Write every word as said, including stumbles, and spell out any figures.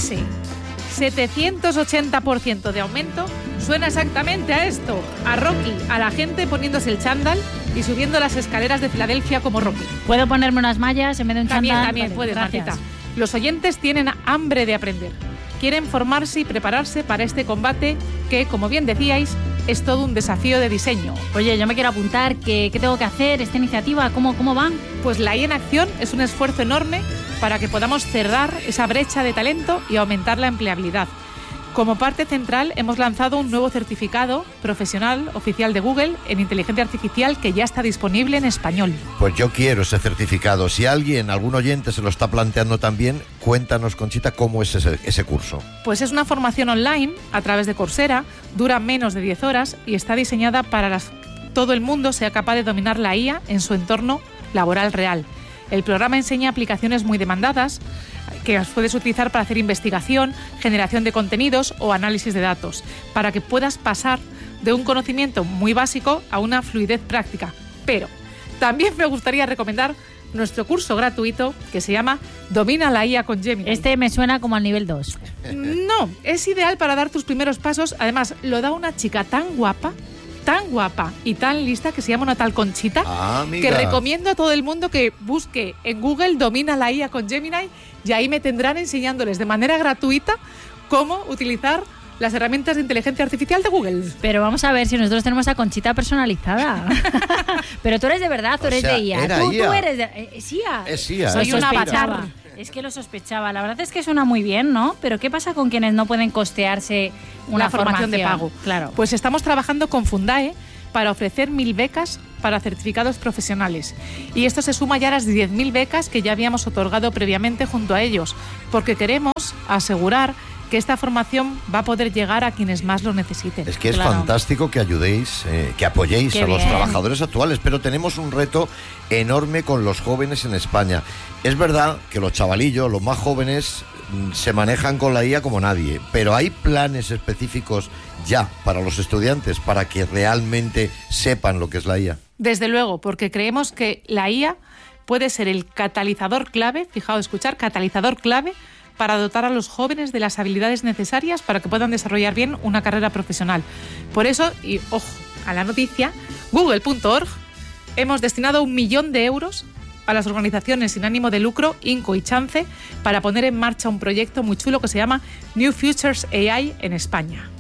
ese setecientos ochenta por ciento de aumento suena exactamente a esto, a Rocky, a la gente poniéndose el chándal y subiendo las escaleras de Filadelfia como Rocky. ¿Puedo ponerme unas mallas en vez de un También, chándal? también Vale, puedes, gracias. Marcita. Los oyentes tienen hambre de aprender. Quieren formarse y prepararse para este combate que, como bien decíais, es todo un desafío de diseño. Oye, yo me quiero apuntar. ¿Qué, qué tengo que hacer? ¿Esta iniciativa? ¿Cómo, cómo va? Pues la I A en acción es un esfuerzo enorme para que podamos cerrar esa brecha de talento y aumentar la empleabilidad. Como parte central, hemos lanzado un nuevo certificado profesional oficial de Google en inteligencia artificial que ya está disponible en español. Pues yo quiero ese certificado. Si alguien, algún oyente se lo está planteando también, cuéntanos, Conchita, cómo es ese, ese curso. Pues es una formación online a través de Coursera, dura menos de diez horas y está diseñada para que todo el mundo sea capaz de dominar la I A en su entorno laboral real. El programa enseña aplicaciones muy demandadas que las puedes utilizar para hacer investigación, generación de contenidos o análisis de datos, para que puedas pasar de un conocimiento muy básico a una fluidez práctica. Pero también me gustaría recomendar nuestro curso gratuito que se llama Domina la I A con Gemini. Este me suena como al nivel dos. No, es ideal para dar tus primeros pasos. Además, lo da una chica tan guapa, tan guapa y tan lista que se llama una tal Conchita, Ah, que recomiendo a todo el mundo que busque en Google Domina la I A con Gemini y ahí me tendrán enseñándoles de manera gratuita cómo utilizar las herramientas de inteligencia artificial de Google. Pero vamos a ver si nosotros tenemos a Conchita personalizada. Pero tú eres de verdad, tú O eres sea, de I A. era Tú, I A. tú eres de... Eh, es I A. Es I A. Soy Es un un avatar. avatar. Es que lo sospechaba. La verdad es que suena muy bien, ¿no? Pero ¿qué pasa con quienes no pueden costearse una Una formación de pago? Claro. Pues estamos trabajando con Fundae para ofrecer mil becas para certificados profesionales. Y esto se suma ya a las diez mil becas que ya habíamos otorgado previamente junto a ellos, porque queremos asegurar que esta formación va a poder llegar a quienes más lo necesiten. Es que es Claro. fantástico que ayudéis, eh, que apoyéis Qué a los bien. trabajadores actuales, pero tenemos un reto enorme con los jóvenes en España. Es verdad que los chavalillos, los más jóvenes, mm, se manejan con la I A como nadie, pero hay planes específicos ya para los estudiantes para que realmente sepan lo que es la I A. Desde luego, porque creemos que la I A puede ser el catalizador clave, fijaos, escuchar, catalizador clave para dotar a los jóvenes de las habilidades necesarias para que puedan desarrollar bien una carrera profesional. Por eso, y ojo a la noticia, google punto org hemos destinado un millón de euros a las organizaciones sin ánimo de lucro, INCO y Chance, para poner en marcha un proyecto muy chulo que se llama New Futures A I en España.